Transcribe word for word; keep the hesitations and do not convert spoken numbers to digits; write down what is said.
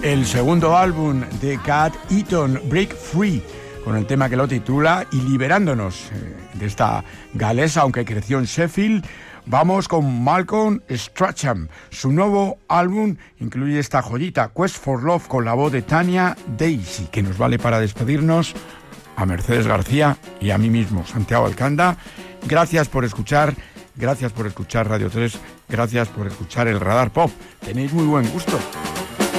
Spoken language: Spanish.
el segundo álbum de Cat Eaton, Break Free, con el tema que lo titula Y liberándonos de esta galesa, aunque creció en Sheffield. Vamos con Malcolm Strachan. Su nuevo álbum incluye esta joyita, Quest for Love, con la voz de Tania Daisy, que nos vale para despedirnos a Mercedes García y a mí mismo, Santiago Alcanda. Gracias por escuchar, gracias por escuchar Radio tres, gracias por escuchar el Radar Pop. Tenéis muy buen gusto.